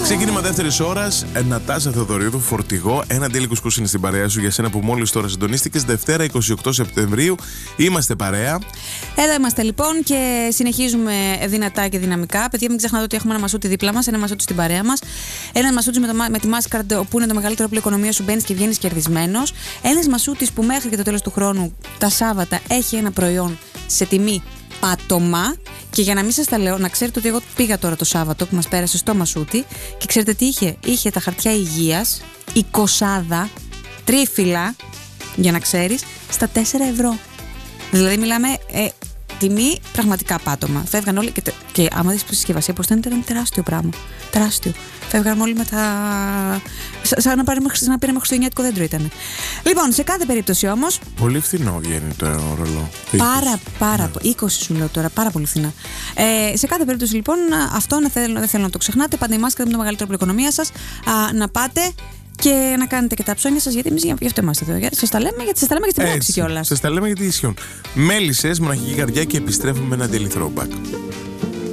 Ξεκίνημα δεύτερης ώρας. Νατάσα Θεοδωρίδου, φορτηγό. Ένα τέλειο κουσκούς είναι στην παρέα σου για σένα που μόλις τώρα συντονίστηκες. Δευτέρα 28 Σεπτεμβρίου. Είμαστε παρέα. Εδώ είμαστε λοιπόν και συνεχίζουμε δυνατά και δυναμικά. Παιδιά, μην ξεχνάτε ότι έχουμε ένα μασούτι δίπλα μας, ένα μασούτι στην παρέα μας. Ένα μασούτι με τη Mastercard, όπου είναι το μεγαλύτερο όπλο οικονομίας σου, μπαίνεις και βγαίνεις κερδισμένος. Ένας μασούτης που μέχρι και το τέλος του χρόνου, τα Σάββατα, έχει ένα προϊόν σε τιμή πάτωμα. Και για να μην σας τα λέω, να ξέρετε ότι εγώ πήγα τώρα το Σάββατο που μας πέρασε στο μασούτι και ξέρετε τι είχε? Είχε τα χαρτιά υγείας, 20 τρίφυλλα, για να ξέρεις, στα 4 ευρώ. Δηλαδή μιλάμε τιμή πραγματικά πάτωμα. Φεύγαν όλοι και άμα δεις τη συσκευασία πως ήταν τεράστιο πράγμα. Τεράστιο. Φεύγαν όλοι με τα... σαν να πήραμε χριστουγεννιάτικο δέντρο ήταν. Λοιπόν, σε κάθε περίπτωση όμως... Πολύ φθηνό βγαίνει το ρολό. Πάρα 20 σου λέω τώρα, πάρα πολύ φθηνά. Σε κάθε περίπτωση λοιπόν, αυτό δεν θέλω να το ξεχνάτε. Πάντα η Mastercard με το μεγαλύτερο οικονομία σας. Να πάτε και να κάνετε και τα ψώνια σας, γιατί εμείς γι' αυτό είμαστε εδώ. Σας τα λέμε γιατί σας τα λέμε και στην πράξη κιόλας. Σας τα λέμε γιατί ισχύουν. Μέλισσες, μοναχική καρδιά και επιστρέφουμε με ένα daily throwback.